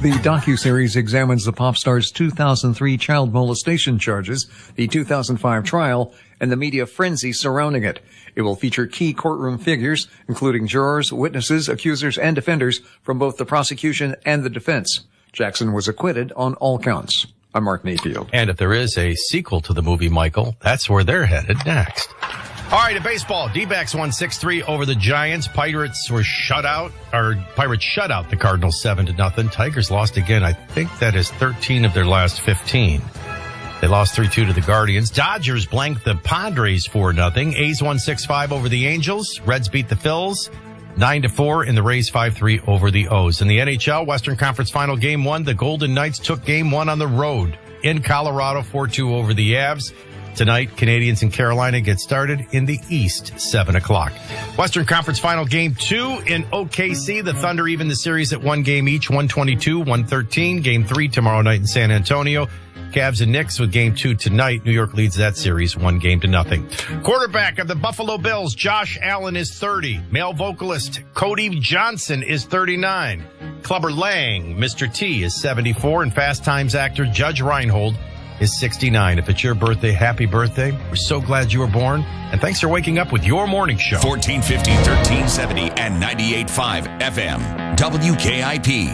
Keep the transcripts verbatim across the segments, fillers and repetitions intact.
The docuseries examines the pop star's two thousand three child molestation charges, the two thousand five trial, and the media frenzy surrounding it. It will feature key courtroom figures, including jurors, witnesses, accusers, and defenders from both the prosecution and the defense. Jackson was acquitted on all counts. I'm Mark Mayfield. And if there is a sequel to the movie, Michael, that's where they're headed next. All right, in baseball, D-backs won six three over the Giants. Pirates were shut out, or Pirates shut out the Cardinals seven to nothing. Tigers lost again. I think that is thirteen of their last fifteen. They lost three two to the Guardians. Dodgers blanked the Padres four nothing. A's won six five over the Angels. Reds beat the Phils nine to four, and the Rays five three over the O's. In the N H L, Western Conference Final Game one, the Golden Knights took Game one on the road in Colorado, four two over the Avs. Tonight, Canadiens and Carolina get started in the East, seven o'clock. Western Conference Final Game two in O K C. The Thunder even the series at one game each, one twenty-two one thirteen. Game three tomorrow night in San Antonio. Cavs and Knicks with game two tonight. New York leads that series one game to nothing. Quarterback of the Buffalo Bills, Josh Allen, is thirty. Male vocalist Cody Johnson is thirty-nine. Clubber Lang, Mister T, is seventy-four. And Fast Times actor Judge Reinhold is sixty-nine. If it's your birthday, happy birthday. We're so glad you were born. And thanks for waking up with your morning show. fourteen fifty, thirteen seventy, and ninety-eight point five F M. W K I P.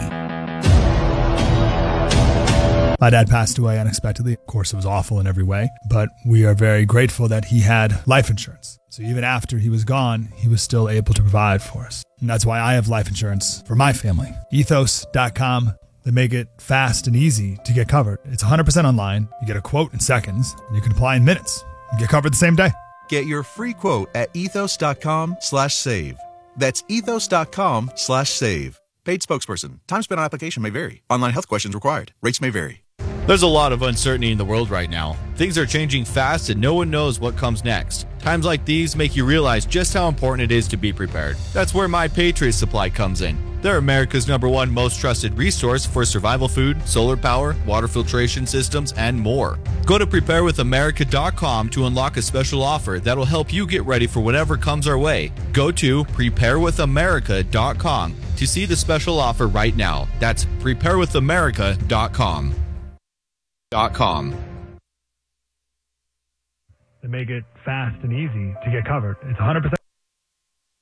My dad passed away unexpectedly. Of course, it was awful in every way, but we are very grateful that he had life insurance. So even after he was gone, he was still able to provide for us. And that's why I have life insurance for my family. ethos dot com. They make it fast and easy to get covered. It's one hundred percent online. You get a quote in seconds, and you can apply in minutes. You get covered the same day. Get your free quote at ethos dot com slash save. That's ethos dot com slash save. Paid spokesperson. Time spent on application may vary. Online health questions required. Rates may vary. There's a lot of uncertainty in the world right now. Things are changing fast and no one knows what comes next. Times like these make you realize just how important it is to be prepared. That's where My Patriot Supply comes in. They're America's number one most trusted resource for survival food, solar power, water filtration systems, and more. Go to prepare with america dot com to unlock a special offer that'll help you get ready for whatever comes our way. Go to prepare with america dot com to see the special offer right now. That's prepare with america dot com. Dot com. They make it fast and easy to get covered. It's one hundred percent.